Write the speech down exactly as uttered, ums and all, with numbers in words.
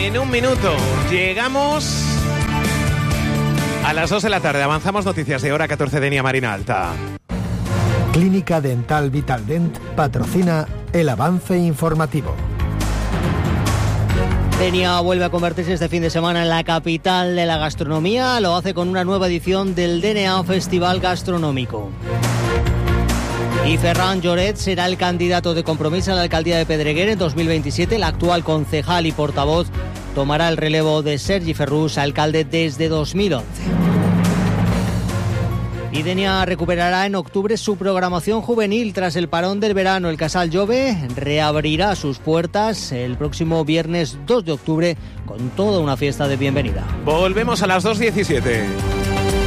en un minuto llegamos a las dos de la tarde. Avanzamos noticias de hora catorce de Denia Marina Alta. Clínica Dental Vitaldent patrocina el avance informativo. Denia vuelve a convertirse este fin de semana en la capital de la gastronomía. Lo hace con una nueva edición del D N A Festival Gastronómico. Y Ferran Lloret será el candidato de Compromís a la alcaldía de Pedreguer en dos mil veintisiete. El actual concejal y portavoz tomará el relevo de Sergi Ferrús, alcalde desde dos mil once. Y Denia recuperará en octubre su programación juvenil tras el parón del verano. El Casal Jove reabrirá sus puertas el próximo viernes dos de octubre con toda una fiesta de bienvenida. Volvemos a las dos diecisiete.